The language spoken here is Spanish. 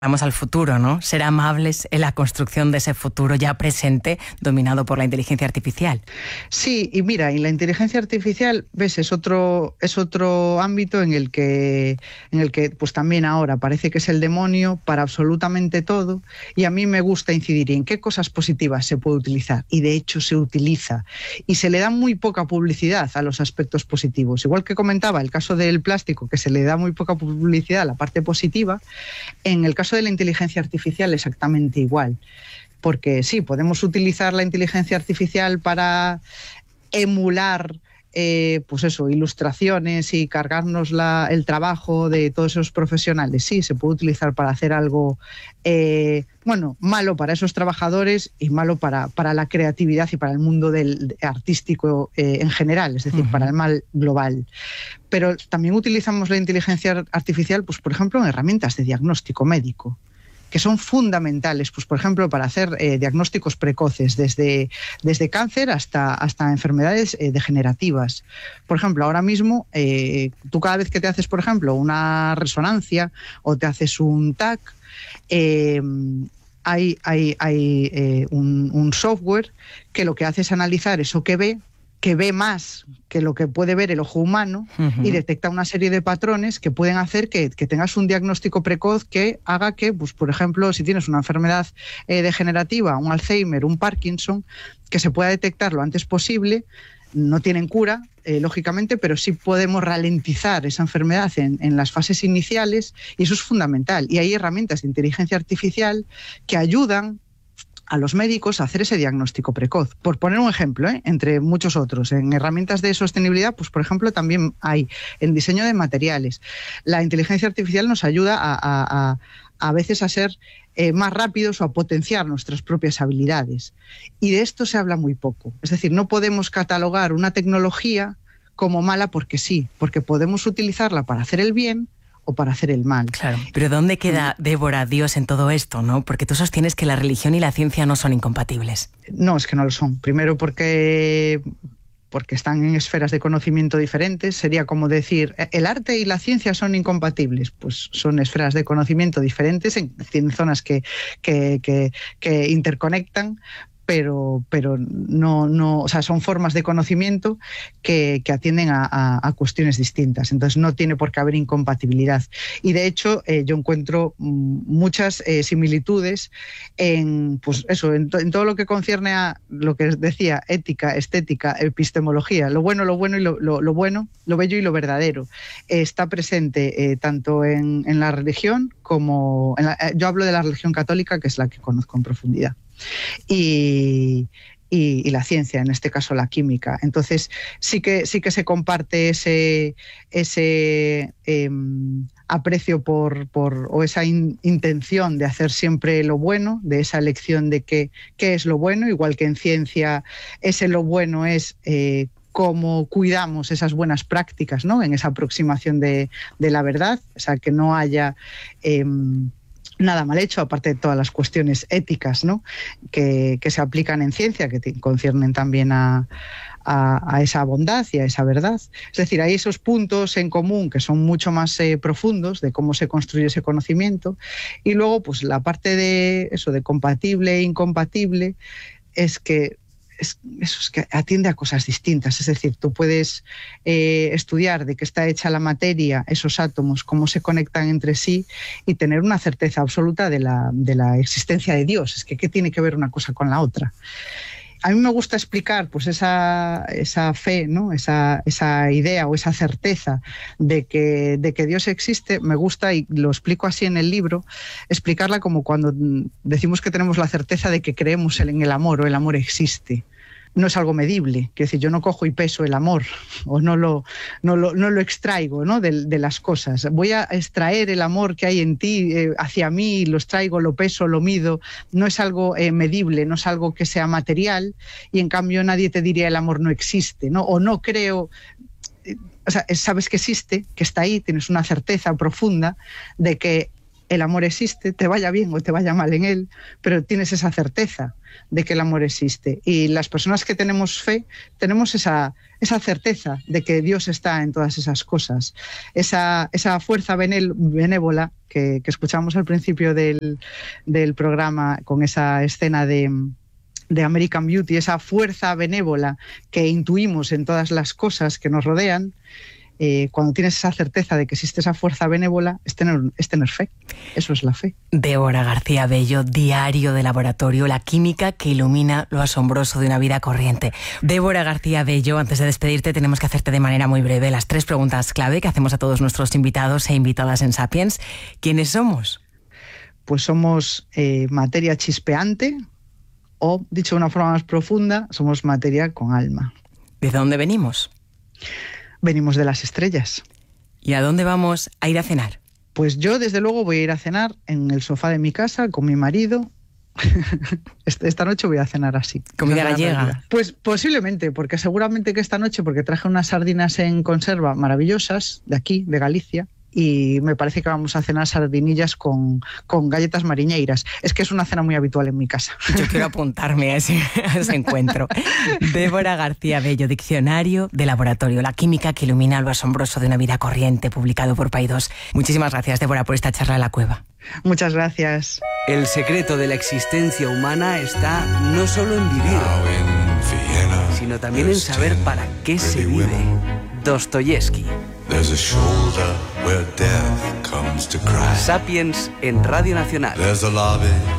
Vamos al futuro, ¿no? Ser amables en la construcción de ese futuro ya presente, dominado por la inteligencia artificial. Sí, y mira, y la inteligencia artificial, ves, es otro ámbito en el que pues también ahora parece que es el demonio para absolutamente todo, y a mí me gusta incidir en qué cosas positivas se puede utilizar, y de hecho se utiliza, y se le da muy poca publicidad a los aspectos positivos. Igual que comentaba el caso del plástico, que se le da muy poca publicidad a la parte positiva, en el caso de la inteligencia artificial exactamente igual, porque sí, podemos utilizar la inteligencia artificial para emular pues eso, ilustraciones y cargarnos el trabajo de todos esos profesionales. Sí, se puede utilizar para hacer algo malo para esos trabajadores y malo para la creatividad y para el mundo del artístico en general, es decir, para el mal global. Pero también utilizamos la inteligencia artificial, pues por ejemplo, en herramientas de diagnóstico médico, que son fundamentales, pues por ejemplo, para hacer diagnósticos precoces, desde cáncer hasta enfermedades degenerativas. Por ejemplo, ahora mismo, tú cada vez que te haces, por ejemplo, una resonancia o te haces un TAC, hay un software que lo que hace es analizar eso que ve más que lo que puede ver el ojo humano, y detecta una serie de patrones que pueden hacer que tengas un diagnóstico precoz que haga que, pues, por ejemplo, si tienes una enfermedad degenerativa, un Alzheimer, un Parkinson, que se pueda detectar lo antes posible. No tienen cura, lógicamente, pero sí podemos ralentizar esa enfermedad en las fases iniciales, y eso es fundamental. Y hay herramientas de inteligencia artificial que ayudan a los médicos a hacer ese diagnóstico precoz. Por poner un ejemplo, entre muchos otros, en herramientas de sostenibilidad, pues por ejemplo también hay en diseño de materiales. La inteligencia artificial nos ayuda a veces a ser más rápidos o a potenciar nuestras propias habilidades. Y de esto se habla muy poco. Es decir, no podemos catalogar una tecnología como mala porque sí, porque podemos utilizarla para hacer el bien o para hacer el mal. Claro, pero ¿dónde queda, Débora, Dios en todo esto, no? Porque tú sostienes que la religión y la ciencia no son incompatibles. No, es que no lo son. Primero porque están en esferas de conocimiento diferentes. Sería como decir, ¿el arte y la ciencia son incompatibles? Pues son esferas de conocimiento diferentes, tienen zonas que interconectan, pero no, o sea, son formas de conocimiento que atienden a cuestiones distintas. Entonces no tiene por qué haber incompatibilidad. Y de hecho yo encuentro muchas similitudes en todo lo que concierne a lo que decía, ética, estética, epistemología. Lo bueno y lo bueno, lo bello y lo verdadero está presente tanto en la religión como yo hablo de la religión católica, que es la que conozco en profundidad. Y la ciencia, en este caso la química. Entonces sí que se comparte ese aprecio o esa intención de hacer siempre lo bueno, de esa elección de qué es lo bueno, igual que en ciencia ese lo bueno es cómo cuidamos esas buenas prácticas, ¿no? En esa aproximación de la verdad, o sea, que no haya nada mal hecho, aparte de todas las cuestiones éticas, ¿no? que se aplican en ciencia, que conciernen también a esa bondad y a esa verdad. Es decir, hay esos puntos en común que son mucho más profundos de cómo se construye ese conocimiento, y luego pues la parte de eso, de compatible e incompatible, es que atiende a cosas distintas. Es decir, tú puedes estudiar de qué está hecha la materia, esos átomos, cómo se conectan entre sí, y tener una certeza absoluta de la existencia de Dios. Es que ¿qué tiene que ver una cosa con la otra? A mí me gusta explicar pues esa fe, ¿no? esa idea o esa certeza de que Dios existe. Me gusta, y lo explico así en el libro, explicarla como cuando decimos que tenemos la certeza de que creemos en el amor, o el amor existe. No es algo medible, quiero decir, yo no cojo y peso el amor, o no lo extraigo, ¿no? de las cosas. Voy a extraer el amor que hay en ti hacia mí, lo extraigo, lo peso, lo mido. No es algo medible, no es algo que sea material, y en cambio nadie te diría el amor no existe, ¿no? O no creo. O sea, sabes que existe, que está ahí, tienes una certeza profunda de que el amor existe, te vaya bien o te vaya mal en él, pero tienes esa certeza. de que el amor existe. Y las personas que tenemos fe, tenemos esa certeza de que Dios está en todas esas cosas. Esa fuerza benévola que escuchamos al principio del programa, con esa escena de American Beauty, esa fuerza benévola que intuimos en todas las cosas que nos rodean. Cuando tienes esa certeza de que existe esa fuerza benévola, es tener fe. Eso es la fe. Débora García Bello, Diario de Laboratorio, la química que ilumina lo asombroso de una vida corriente. Débora García Bello, antes de despedirte tenemos que hacerte de manera muy breve las 3 preguntas clave que hacemos a todos nuestros invitados e invitadas en Sapiens. ¿Quiénes somos? Pues somos materia chispeante, o, dicho de una forma más profunda, somos materia con alma. ¿De dónde venimos? Venimos de las estrellas. ¿Y a dónde vamos a ir a cenar? Pues yo, desde luego, voy a ir a cenar en el sofá de mi casa con mi marido. Esta noche voy a cenar así. ¿Comida gallega? Pues posiblemente, porque seguramente que esta noche, porque traje unas sardinas en conserva maravillosas de aquí, de Galicia, y me parece que vamos a cenar sardinillas con galletas mariñeiras. Es que es una cena muy habitual en mi casa. Yo quiero apuntarme a ese encuentro. Débora García Bello, Diccionario de Laboratorio, la química que ilumina lo asombroso de una vida corriente, publicado por Paidós. Muchísimas gracias, Débora, por esta charla en la cueva. Muchas gracias. El secreto de la existencia humana está no solo en vivir, sino también en saber para qué se vive. Dostoyevsky. Sapiens en Radio Nacional.